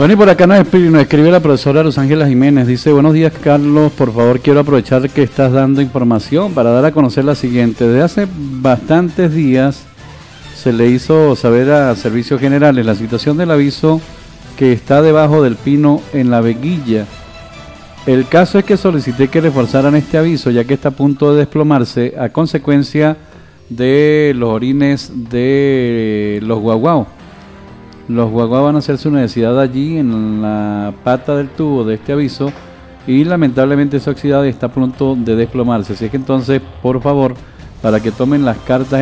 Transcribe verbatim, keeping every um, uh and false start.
Bueno, y por acá nos escribe, nos escribe la profesora Rosángela Jiménez. Dice, buenos días, Carlos. Por favor, quiero aprovechar que estás dando información para dar a conocer la siguiente. Desde hace bastantes días se le hizo saber a Servicios Generales la situación del aviso que está debajo del pino en la Veguilla. El caso es que solicité que reforzaran este aviso, ya que está a punto de desplomarse a consecuencia de los orines de los guaguao. Los guaguao van a hacer su necesidad allí en la pata del tubo de este aviso y lamentablemente esa oxidad está a punto de desplomarse. Así es que entonces, por favor, para que tomen las cartas